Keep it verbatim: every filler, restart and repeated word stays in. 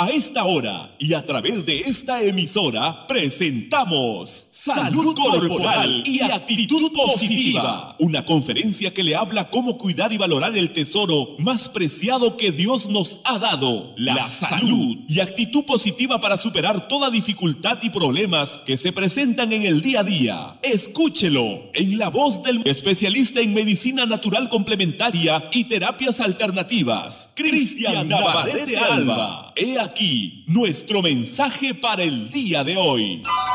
A esta hora y a través de esta emisora presentamos Salud Corporal y Actitud Positiva, una conferencia que le habla cómo cuidar y valorar el tesoro más preciado que Dios nos ha dado, la salud, y actitud positiva para superar toda dificultad y problemas que se presentan en el día a día. Escúchelo en la voz del especialista en medicina natural complementaria y terapias alternativas, Cristian Navarrete Alba. He aquí nuestro mensaje para el día de hoy.